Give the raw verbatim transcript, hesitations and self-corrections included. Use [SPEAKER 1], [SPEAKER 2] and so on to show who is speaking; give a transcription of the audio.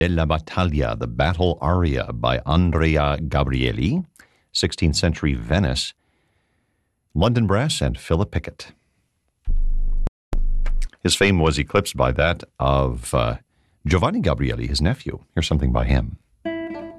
[SPEAKER 1] La Battaglia, the Battle Aria by Andrea Gabrieli, sixteenth century Venice, London Brass, and Philip Pickett. His fame was eclipsed by that of uh, Giovanni Gabrieli, his nephew. Here's something by him.